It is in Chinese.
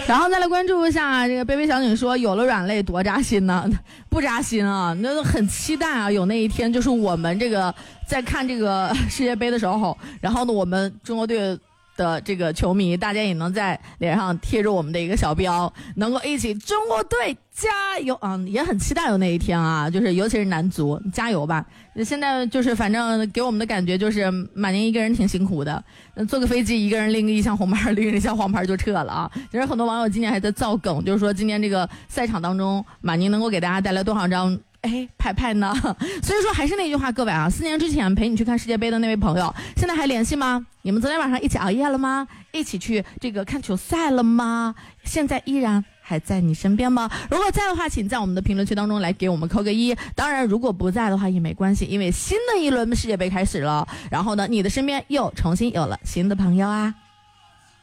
然后再来关注一下这个贝贝小女说，有了软肋多扎心呢，不扎心啊，那很期待啊，有那一天就是我们这个在看这个世界杯的时候，然后呢我们中国队的这个球迷，大家也能在脸上贴着我们的一个小标，能够一起中国队加油啊！也很期待有那一天啊，就是尤其是男足加油吧。现在就是反正给我们的感觉就是马宁一个人挺辛苦的，坐个飞机一个人拎一箱红牌，拎着一箱黄牌就撤了啊。其实很多网友今年还在造梗，就是说今年这个赛场当中，马宁能够给大家带来多少张牌呢？所以说还是那句话，各位啊，4年之前陪你去看世界杯的那位朋友，现在还联系吗？你们昨天晚上一起熬夜了吗？一起去这个看球赛了吗？现在依然还在你身边吗？如果在的话，请在我们的评论区当中来给我们扣个1。当然如果不在的话也没关系，因为新的一轮世界杯开始了，然后呢你的身边又重新有了新的朋友啊。